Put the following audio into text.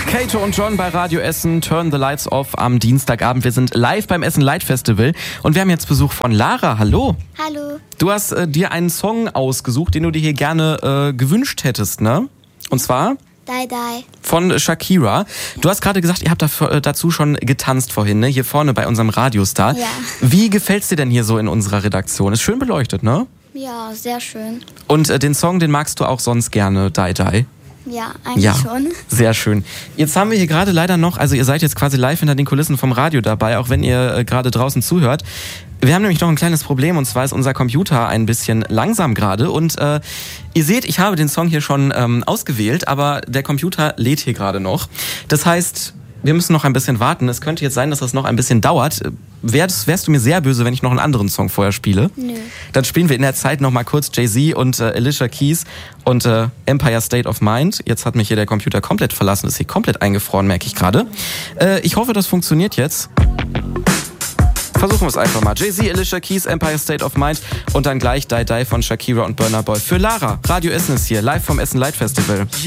Kato und John bei Radio Essen, Turn the Lights Off am Dienstagabend. Wir sind live beim Essen Light Festival und wir haben jetzt Besuch von Lara. Hallo. Hallo. Du hast dir einen Song ausgesucht, den du dir hier gerne gewünscht hättest, ne? Und zwar? Die Die. Von Shakira. Du hast gerade gesagt, ihr habt dazu schon getanzt vorhin, ne? Hier vorne bei unserem Radiostar. Ja. Wie gefällt's dir denn hier so in unserer Redaktion? Ist schön beleuchtet, ne? Ja, sehr schön. Und den Song, den magst du auch sonst gerne, Die Die? Ja, eigentlich schon. Sehr schön. Jetzt haben wir hier gerade leider noch, also ihr seid jetzt quasi live hinter den Kulissen vom Radio dabei, auch wenn ihr gerade draußen zuhört. Wir haben nämlich noch ein kleines Problem, und zwar ist unser Computer ein bisschen langsam gerade und ihr seht, ich habe den Song hier schon ausgewählt, aber der Computer lädt hier gerade noch. Das heißt, wir müssen noch ein bisschen warten. Es könnte jetzt sein, dass das noch ein bisschen dauert. Wärst du mir sehr böse, wenn ich noch einen anderen Song vorher spiele? Nö. Dann spielen wir in der Zeit noch mal kurz Jay-Z und Alicia Keys und Empire State of Mind. Jetzt hat mich hier der Computer komplett verlassen, ist hier komplett eingefroren, merke ich gerade. Ich hoffe, das funktioniert jetzt. Versuchen wir es einfach mal. Jay-Z, Alicia Keys, Empire State of Mind und dann gleich Die Die von Shakira und Burna Boy. Für Lara, Radio Essen ist hier, live vom Essen Light Festival.